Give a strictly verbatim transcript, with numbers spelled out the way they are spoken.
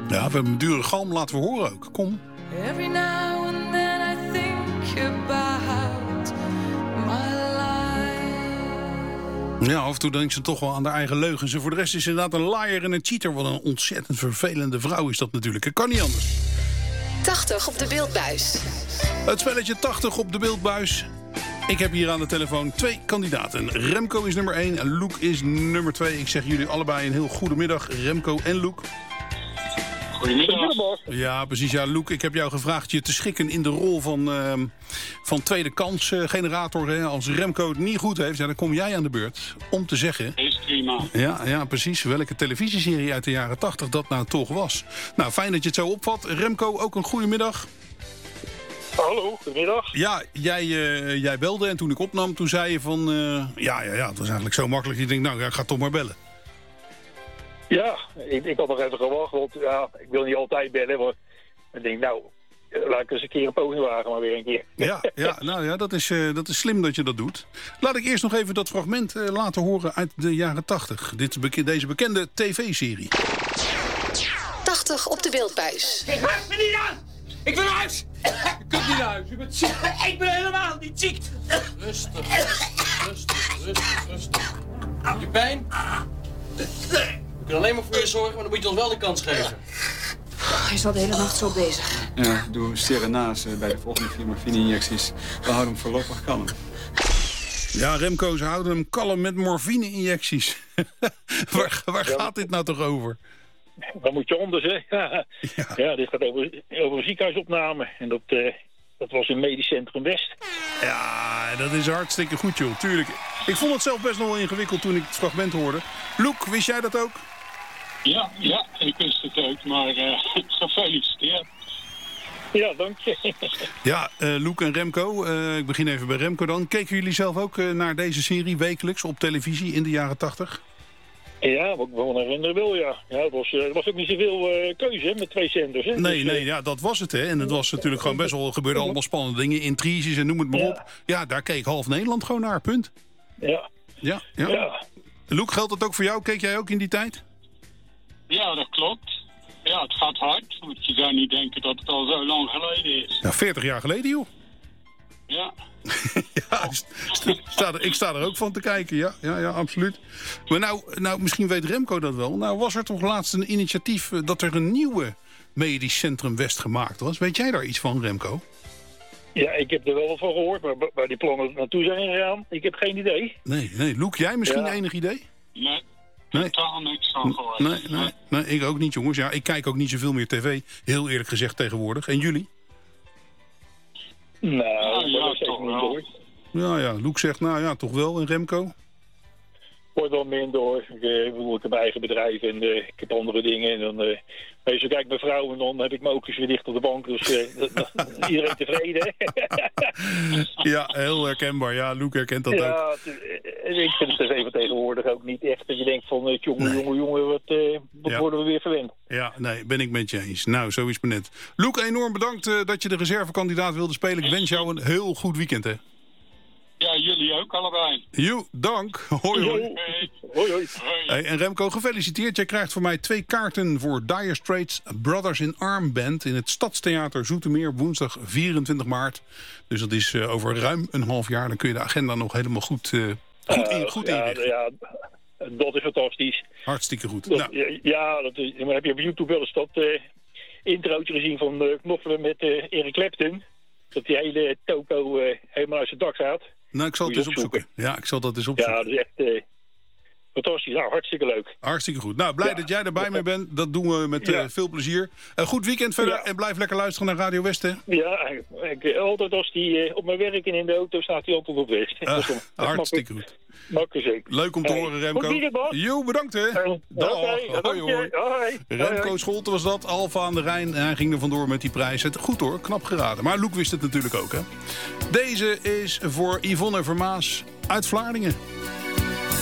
Ja, we hebben een dure galm, laten we horen ook. Kom. Every now and then I think about my life. Ja, af en toe denkt ze toch wel aan haar eigen leugens. En voor de rest is ze inderdaad een liar en een cheater. Wat een ontzettend vervelende vrouw is dat natuurlijk. Het kan niet anders. tachtig op de beeldbuis. Het spelletje tachtig op de beeldbuis. Ik heb hier aan de telefoon twee kandidaten. Remco is nummer één en Loek is nummer twee. Ik zeg jullie allebei een heel goede middag, Remco en Loek. Goedemiddag. Ja, precies. Ja, Loek, ik heb jou gevraagd je te schikken in de rol van, uh, van tweede kans uh, generator. Hè. Als Remco het niet goed heeft, ja, dan kom jij aan de beurt om te zeggen... Is prima. Ja, ja, precies. Welke televisieserie uit de jaren tachtig dat nou toch was. Nou, fijn dat je het zo opvat. Remco, ook een goede middag. Hallo, goedemiddag. Ja, jij, uh, jij belde en toen ik opnam, toen zei je van... Uh, ja, ja, ja, het was eigenlijk zo makkelijk. Je denkt, nou, ja, ik ga toch maar bellen. Ja, ik, ik had nog even gewacht, want ja, ik wil niet altijd bellen. Maar ik denk, nou, laat ik eens een keer een poging wagen, maar weer een keer. Ja, ja nou ja, dat is, uh, dat is slim dat je dat doet. Laat ik eerst nog even dat fragment uh, laten horen uit de jaren tachtig. Dit, beke- deze bekende tv-serie. tachtig op de beeldbuis. Ik maak me niet aan! Ik ben naar huis! Je kunt niet naar huis, je bent ziek. Ik ben helemaal niet ziek. Rustig, rustig, rustig, rustig, rustig. Heb je pijn? We kunnen alleen maar voor je zorgen, maar dan moet je ons wel de kans geven. Hij is al de hele nacht zo bezig. Ja, doe Serenase bij de volgende vier morfine-injecties. We houden hem voorlopig kalm. Ja, Remco, ze houden hem kalm met morfine-injecties. waar waar ja. gaat dit nou toch over? Wat moet je anders, hè? Ja, ja. ja dit gaat over, over een ziekenhuisopname. En dat, uh, dat was in Medisch Centrum West. Ja, dat is hartstikke goed, joh. Tuurlijk. Ik vond het zelf best nog wel ingewikkeld toen ik het fragment hoorde. Loek, wist jij dat ook? Ja, ja, ik wist het ook, maar uh, gefeliciteerd. Ja, dank je. Ja, uh, Loek en Remco. Uh, ik begin even bij Remco dan. Keken jullie zelf ook uh, naar deze serie wekelijks op televisie in de jaren tachtig? Ja, wat ik me wel herinneren wil, ja. ja het was, er was ook niet zoveel uh, keuze hè, met twee zenders. Hè? Nee, dus, nee, ja, dat was het, hè. En het was natuurlijk gewoon best wel... Er gebeurden allemaal spannende dingen, intriges en noem het maar ja. op. Ja, daar keek half Nederland gewoon naar, punt. Ja. Ja, ja. ja. Loek, geldt dat ook voor jou? Keek jij ook in die tijd? Ja, dat klopt. Ja, het gaat hard. Moet je daar niet denken dat het al zo lang geleden is. Ja, veertig jaar geleden, joh. Ja. ja, st- sta er, ik sta er ook van te kijken, ja, ja, ja, absoluut. Maar nou, nou, misschien weet Remco dat wel. Nou was er toch laatst een initiatief dat er een nieuwe Medisch Centrum West gemaakt was. Weet jij daar iets van, Remco? Ja, ik heb er wel wat van gehoord, maar waar die plannen naartoe zijn gegaan, ik heb geen idee. Nee, nee. Loek, jij misschien ja. enig idee? Nee. Nee. Totaal niks van gehoord. Nee, nee, nee, ik ook niet, jongens. Ja, ik kijk ook niet zoveel meer tv, heel eerlijk gezegd tegenwoordig. En jullie? Nou, ja, ja, dat is toch niet wel. door. Ja, ja, Loek zegt, nou ja, toch wel. En Remco? Wordt wel minder hoor. Ik, uh, ik heb mijn eigen bedrijf en uh, ik heb andere dingen. En dan, uh, meestal kijk ik mijn vrouw en dan heb ik mijn oogjes weer dicht op de bank. Dus uh, iedereen tevreden. Ja, heel herkenbaar. Ja, Loek herkent dat ja, ook. Uh, ik vind het tv van tegenwoordig ook niet echt. Dat je denkt van, uh, jongen, nee. jongen, jongen, wat, uh, wat Ja. worden we weer verwend. Ja, nee, ben ik met je eens. Nou, zo is het maar net. Loek, enorm bedankt uh, dat je de reservekandidaat wilde spelen. Ik wens jou een heel goed weekend, hè. Ja, jullie ook allebei. Jo, dank. Hoi, hoi. Hey. Hoi, hoi. Hey, en Remco, gefeliciteerd. Jij krijgt voor mij twee kaarten voor Dire Straits Brothers in Arm Band in het Stadstheater Zoetermeer woensdag vierentwintig maart. Dus dat is uh, over ruim een half jaar. Dan kun je de agenda nog helemaal goed, uh, goed, in, goed uh, inrichten. ja, ja, dat is fantastisch. Hartstikke goed. Dat, Nou. Ja, dat is, maar heb je op YouTube wel eens dat uh, introotje gezien van uh, Knoffelen met uh, Eric Clapton? Dat die hele toko uh, helemaal uit zijn dak gaat. Nou, ik zal het eens opzoeken. Ja, ik zal dat eens opzoeken. Ja, dat is echt uh, fantastisch. Nou, hartstikke leuk. Hartstikke goed. Nou, blij ja. dat jij erbij mee bent. Dat doen we met uh, ja. veel plezier. Een goed weekend verder Ja. en blijf lekker luisteren naar Radio West, hè? Ja, ik, ik, altijd als die uh, op mijn werk en in de auto staat, hij altijd op West. Uh, hartstikke goed. Makkelijk zeker. Leuk om te hey. horen, Remco. Goed weekend, Bas. Jo, bedankt, hè. Uh, Dag. okay, hoi, hoi. hoi. Remco hoi. Scholten was dat, Alfa aan de Rijn. En hij ging er vandoor met die prijs. Het, goed hoor, knap geraden. Maar Loek wist het natuurlijk ook, hè. Deze is voor Yvonne Vermaas uit Vlaardingen.